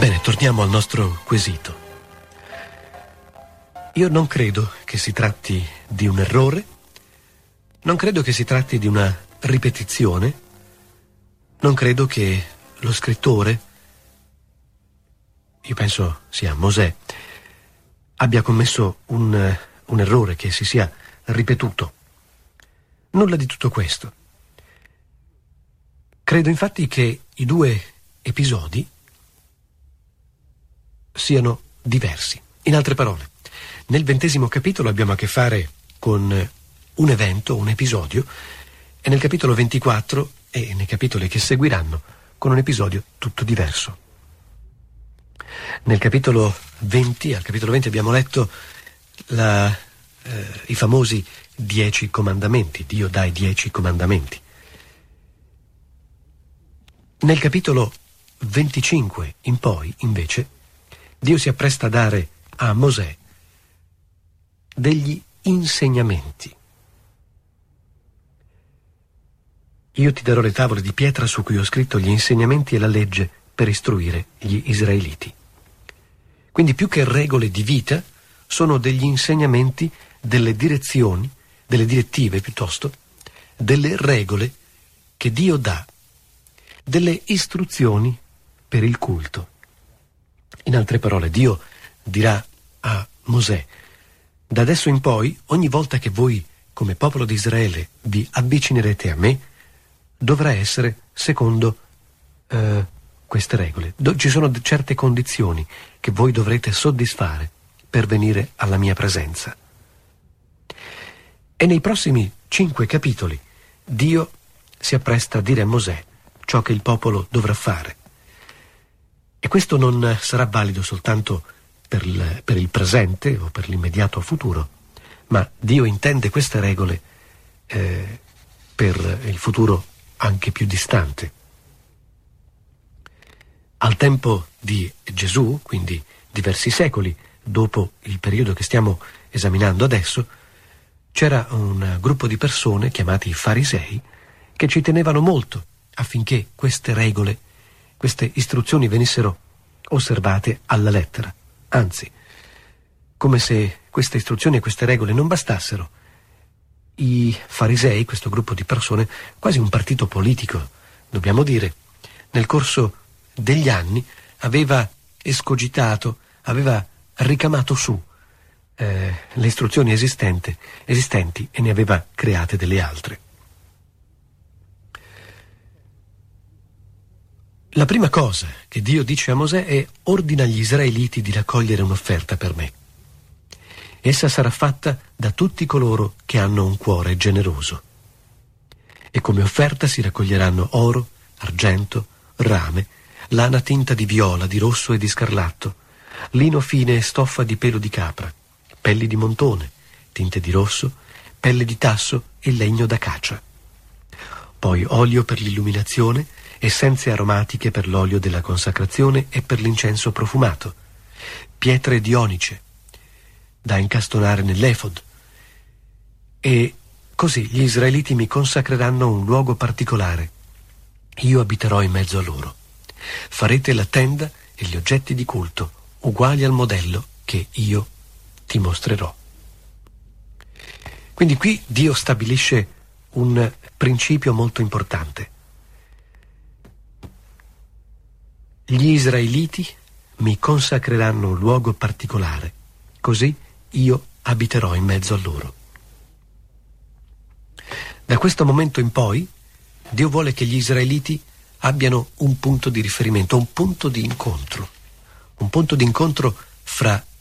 Bene, torniamo al nostro quesito. Io non credo che si tratti di un errore, non credo che si tratti di una ripetizione, non credo che lo scrittore, io penso sia Mosè, abbia commesso un errore che si sia ripetuto. Nulla di tutto questo. Credo infatti che i due episodi siano diversi. In altre parole, nel 20° capitolo abbiamo a che fare con un evento, un episodio, e nel capitolo 24 e nei capitoli che seguiranno con un episodio tutto diverso. Nel capitolo 20, al capitolo 20 abbiamo letto i famosi 10 comandamenti. Dio dà i 10 comandamenti. Nel capitolo 25 in poi, invece, Dio si appresta a dare a Mosè degli insegnamenti. Io ti darò le tavole di pietra su cui ho scritto gli insegnamenti e la legge per istruire gli israeliti. Quindi più che regole di vita, sono degli insegnamenti, delle direzioni, delle direttive piuttosto, delle regole che Dio dà, delle istruzioni per il culto. In altre parole, Dio dirà a Mosè: da adesso in poi, ogni volta che voi, come popolo di Israele, vi avvicinerete a me, dovrà essere secondo queste regole. Ci sono certe condizioni che voi dovrete soddisfare per venire alla mia presenza. E nei prossimi 5 capitoli Dio si appresta a dire a Mosè ciò che il popolo dovrà fare. E questo non sarà valido soltanto per il presente o per l'immediato futuro, ma Dio intende queste regole per il futuro anche più distante. Al tempo di Gesù, quindi diversi secoli dopo il periodo che stiamo esaminando adesso, c'era un gruppo di persone chiamati farisei che ci tenevano molto affinché queste regole, queste istruzioni venissero osservate alla lettera. Anzi, come se queste istruzioni e queste regole non bastassero, i farisei, questo gruppo di persone, quasi un partito politico, dobbiamo dire, nel corso degli anni aveva escogitato, aveva ricamato su le istruzioni esistenti e ne aveva create delle altre. La prima cosa che Dio dice a Mosè è: ordina agli israeliti di raccogliere un'offerta per me. Essa sarà fatta da tutti coloro che hanno un cuore generoso. E come offerta si raccoglieranno oro, argento, rame, lana tinta di viola, di rosso e di scarlatto, lino fine e stoffa di pelo di capra, pelli di montone, tinte di rosso, pelle di tasso e legno d'acacia. Poi olio per l'illuminazione, essenze aromatiche per l'olio della consacrazione e per l'incenso profumato, pietre di onice da incastonare nell'efod. E così gli israeliti mi consacreranno un luogo particolare. Io abiterò in mezzo a loro. Farete la tenda e gli oggetti di culto uguali al modello che io ti mostrerò. Quindi qui Dio stabilisce un principio molto importante. Gli israeliti mi consacreranno un luogo particolare, così io abiterò in mezzo a loro. Da questo momento in poi, Dio vuole che gli israeliti abbiano un punto di riferimento, un punto di incontro fra